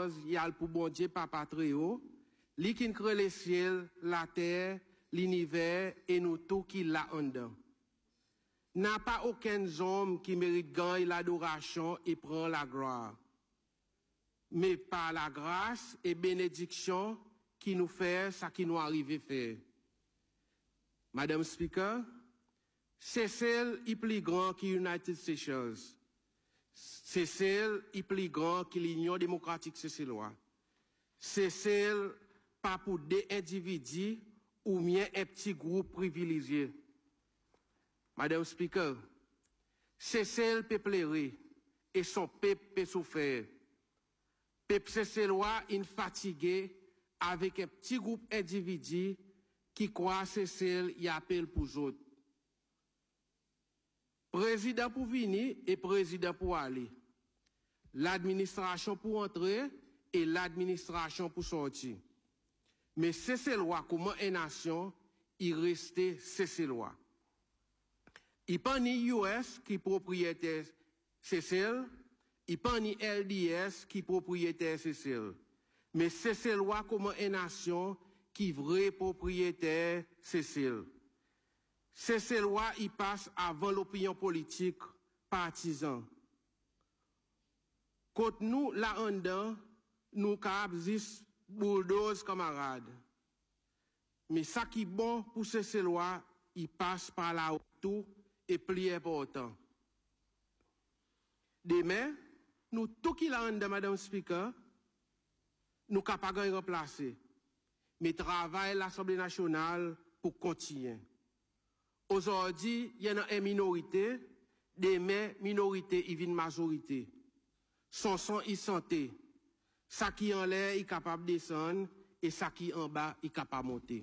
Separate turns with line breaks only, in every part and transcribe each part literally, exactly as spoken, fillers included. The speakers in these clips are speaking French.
chose, il y a pour bon Dieu, papa très haut, lui qui crée le ciel, la terre, l'univers et nous tout qui l'a en dedans. N'a pas aucun homme qui mérite gagner l'adoration et prend la gloire. Mais par la grâce et bénédiction qui nous fait ça qui nous arrive faire. Madame Speaker, c'est celle qui est plus grand que United States. C'est celle qui est plus grand que l'Union démocratique sicilienne. C'est celle pas pour des individus ou bien un petit groupe privilégié. Madame Speaker, c'est celle qui peut et son peuple peut souffrir. Peuple sicilien est fatigué avec un petit groupe d'individus qui croient c'est celle qui appelle pour eux autres. Président pour venir et président pour aller. L'administration pour entrer et l'administration pour sortir. Mais c'est celle-là, comment une nation, il restait c'est celle-là. Il n'y a pas ni U S qui propriétaire c'est celle, il n'y a pas ni L D S qui propriétaire c'est celle. Mais c'est celle-là, comment une nation, qui vrai propriétaire c'est celle. C'est celle-là, il passe avant l'opinion politique partisan. Quand nous, là en dedans, nous avons bulldoze camarades. Mais ça qui est bon pour ces celle-là, il passe par là tout et plus important. Demain, nous, tout qui là en dedans, Madame Speaker, nous sommes capables de remplacer. Mais travail l'Assemblée nationale pour continuer. Aujourd'hui, il y en a une minorité, demain, minorité, il vient une majorité. Son son, il santé. Ça qui en l'air, il est capable de descendre, et ça qui en bas, il est capable de monter.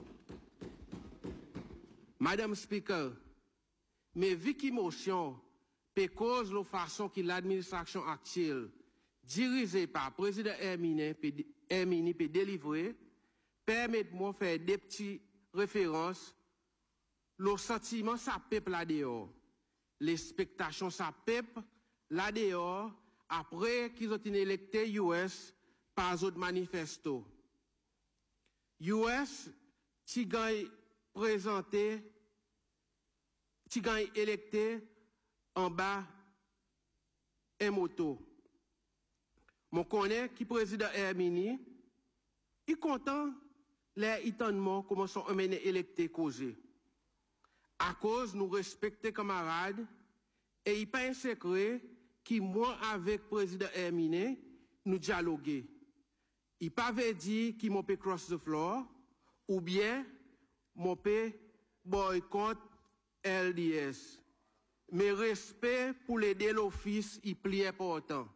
Madame Speaker, mais vu qu'émotion, peut cause la façon que l'administration actuelle, dirigée par le président Hermini, peut délivrer, permettez-moi de faire des petites références. Le sentiment, ça peuple là dehors. L'expectation, ça peuple là dehors, après qu'ils ont été électés U S par d'autres manifestos. U S, qui gagne présenté, qui gagne électé en bas, un moto. Mon connaît qui président Hermini, il est content, les étonnements commencent à mener électé causé. À cause, nous respectons camarades, et il pas un secret qui, moi, avec le président Hermine, nous dialoguer. Il pas veut dire qu'il m'a peut cross the floor, ou bien, mon peut boycott L D S. Mais respect pour l'aider l'office, il est plus important.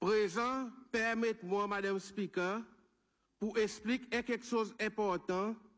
Présent, permettez-moi, Madame Speaker, pour expliquer quelque chose d'important